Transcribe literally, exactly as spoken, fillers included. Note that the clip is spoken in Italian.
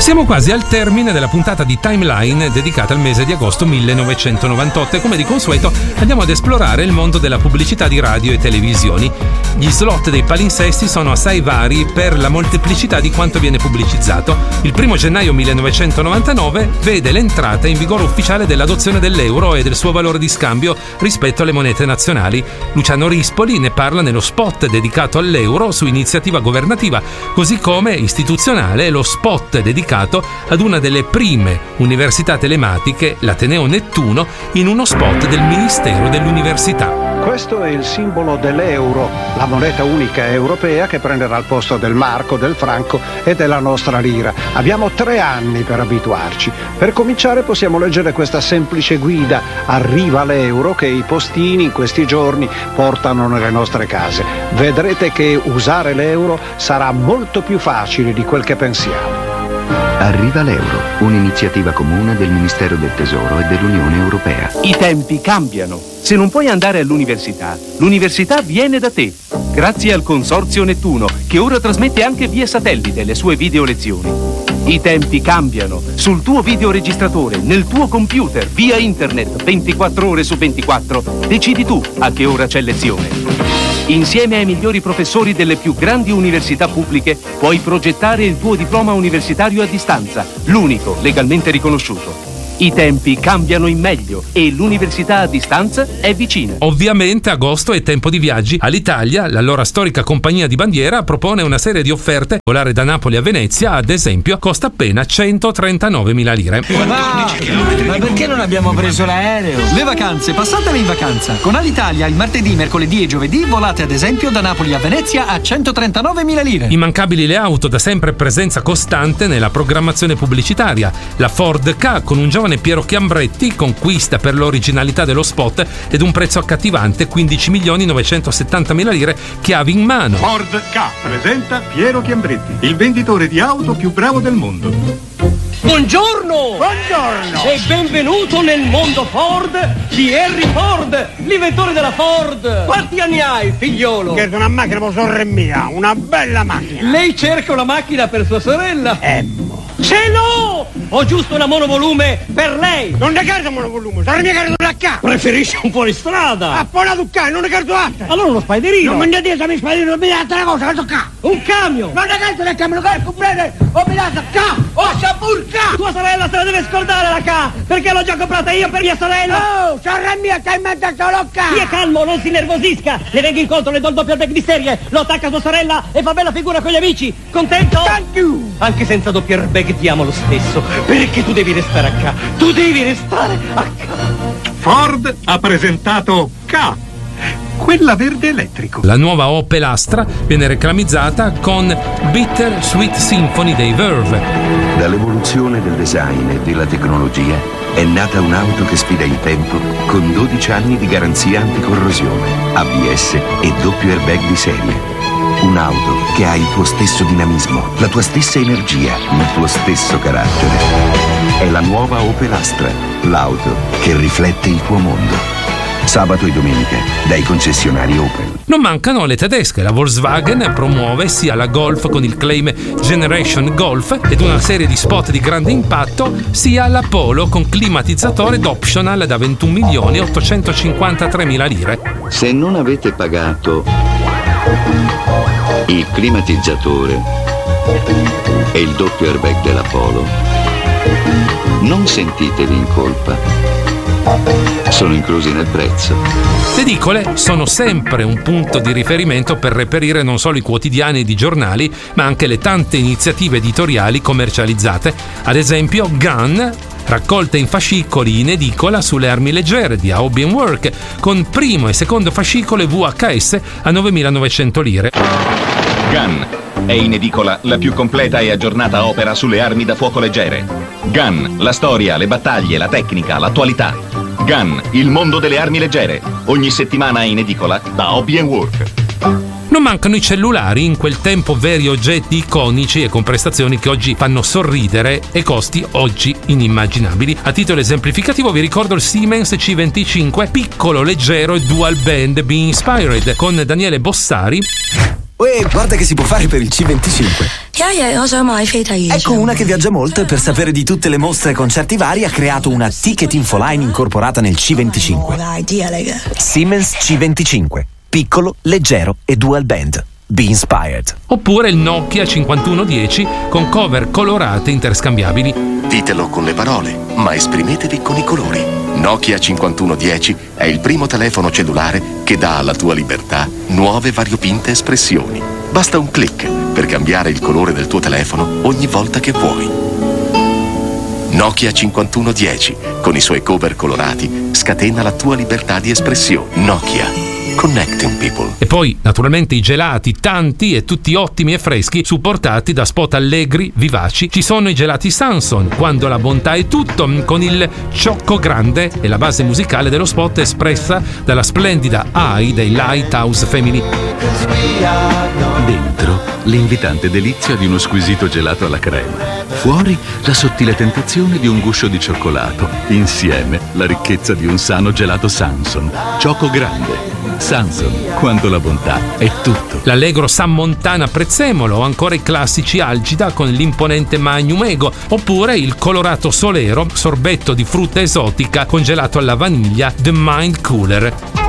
Siamo quasi al termine della puntata di Timeline dedicata al mese di agosto millenovecentonovantotto e come di consueto andiamo ad esplorare il mondo della pubblicità di radio e televisioni. Gli slot dei palinsesti sono assai vari per la molteplicità di quanto viene pubblicizzato. Il primo gennaio millenovecentonovantanove vede l'entrata in vigore ufficiale dell'adozione dell'euro e del suo valore di scambio rispetto alle monete nazionali. Luciano Rispoli ne parla nello spot dedicato all'euro su iniziativa governativa, così come istituzionale lo spot dedicato ad una delle prime università telematiche, l'Ateneo Nettuno, in uno spot del Ministero dell'Università. Questo è il simbolo dell'euro, la moneta unica europea che prenderà il posto del marco, del franco e della nostra lira. Abbiamo tre anni per abituarci. Per cominciare possiamo leggere questa semplice guida: arriva l'euro, che i postini in questi giorni portano nelle nostre case. Vedrete che usare l'euro sarà molto più facile di quel che pensiamo. Arriva l'euro, un'iniziativa comune del Ministero del Tesoro e dell'Unione Europea. I tempi cambiano. Se non puoi andare all'università, l'università viene da te. Grazie al Consorzio Nettuno, che ora trasmette anche via satellite le sue video lezioni. I tempi cambiano. Sul tuo videoregistratore, nel tuo computer, via internet, ventiquattro ore su ventiquattro. Decidi tu a che ora c'è lezione. Insieme ai migliori professori delle più grandi università pubbliche, puoi progettare il tuo diploma universitario a distanza, l'unico legalmente riconosciuto. I tempi cambiano in meglio e l'università a distanza è vicina. Ovviamente agosto è tempo di viaggi. All'Italia, l'allora storica compagnia di bandiera propone una serie di offerte. Volare da Napoli a Venezia, ad esempio, costa appena centotrentanovemila lire. Ma, ma perché non abbiamo preso l'aereo? Le vacanze, passatele in vacanza. Con Alitalia il martedì, mercoledì e giovedì volate ad esempio da Napoli a Venezia a centotrentanovemila lire. Immancabili le auto, da sempre presenza costante nella programmazione pubblicitaria. La Ford Ka, con un giovane Piero Chiambretti, conquista per l'originalità dello spot ed un prezzo accattivante, quindici milioni novecentosettantamila lire, chiavi in mano. Ford Ka presenta Piero Chiambretti, il venditore di auto più bravo del mondo. Buongiorno! Buongiorno! E benvenuto nel mondo Ford di Henry Ford, l'inventore della Ford. Quanti anni hai, figliolo? Chiedo una macchina per sorella mia, una bella macchina. Lei cerca una macchina per sua sorella? Emmo. Ce l'ho! Ho giusto una monovolume per lei. Non ne carta monovolume, sarà mia carta da ca. Preferisce un fuoristrada. Ah, poi la ducca, non ne carto altra. Allora uno spiderino. Non mi ne dire se mi spiderino, non mi dà altra cosa, la tocca. Un camion. Non ne carto del camion, che comprare, o mi dà ca, o sciaburca. Tua sorella se la deve scordare la ca, perché l'ho già comprata io per mia sorella. Oh, sorella mia, che in mente solo ca. Stia calmo, non si nervosisca. Le vengo incontro, le do il doppio airbag di serie. Lo attacca a sua sorella e fa bella figura con gli amici. Contento? Thank you. Anche senza doppio airbag ti amo lo stesso, perché tu devi restare a ca. Tu devi restare a ca. Ford ha presentato Ka, quella verde elettrico. La nuova Opel Astra viene reclamizzata con Bitter Sweet Symphony dei Verve. Dall'evoluzione del design e della tecnologia è nata un'auto che sfida il tempo con dodici anni di garanzia anticorrosione, A B S e doppio airbag di serie. Un'auto che ha il tuo stesso dinamismo, la tua stessa energia, il tuo stesso carattere. È la nuova Opel Astra, l'auto che riflette il tuo mondo. Sabato e domenica dai concessionari Opel. Non mancano le tedesche. La Volkswagen promuove sia la Golf con il claim Generation Golf ed una serie di spot di grande impatto, sia la Polo con climatizzatore ed optional da ventuno milioni ottocentocinquantatremila lire. Se non avete pagato il climatizzatore e il doppio airbag della Polo, non sentitevi in colpa. Sono inclusi nel prezzo. Le edicole sono sempre un punto di riferimento per reperire non solo i quotidiani ed i giornali, ma anche le tante iniziative editoriali commercializzate. Ad esempio Gun, raccolta in fascicoli in edicola sulle armi leggere di Hobby and Work, con primo e secondo fascicolo V H S a novemilanovecento lire. Gun è in edicola la più completa e aggiornata opera sulle armi da fuoco leggere. Gun, la storia, le battaglie, la tecnica, l'attualità. Gun, il mondo delle armi leggere. Ogni settimana in edicola da Hobby and Work. Non mancano i cellulari, in quel tempo veri oggetti iconici e con prestazioni che oggi fanno sorridere e costi oggi inimmaginabili. A titolo esemplificativo vi ricordo il Siemens C venticinque, piccolo, leggero e dual band Be Inspired, con Daniele Bossari Uè, guarda che si può fare per il C venticinque. Ecco una che viaggia molto e per sapere di tutte le mostre e concerti vari ha creato una ticket infoline incorporata nel C venticinque. Siemens C venticinque. Piccolo, leggero e dual band. Be inspired. Oppure il Nokia cinquantuno dieci con cover colorate interscambiabili. Ditelo con le parole, ma esprimetevi con i colori. Nokia cinquantuno dieci è il primo telefono cellulare che dà alla tua libertà nuove variopinte espressioni. Basta un click per cambiare il colore del tuo telefono ogni volta che vuoi. Nokia cinquantuno dieci, con i suoi cover colorati, scatena la tua libertà di espressione. Nokia. Connecting people. E poi, naturalmente, i gelati, tanti e tutti ottimi e freschi, supportati da spot allegri, vivaci. Ci sono i gelati Samson, quando la bontà è tutto, con il ciocco grande e la base musicale dello spot espressa dalla splendida A I dei Lighthouse Family. Dentro, l'invitante delizia di uno squisito gelato alla crema. Fuori, la sottile tentazione di un guscio di cioccolato. Insieme, la ricchezza di un sano gelato Samson. Ciocco grande. Samson, quando la bontà è tutto. L'allegro San Montana Prezzemolo, o ancora i classici Algida con l'imponente Magnum Ego, oppure il colorato Solero, sorbetto di frutta esotica congelato alla vaniglia The Mind Cooler.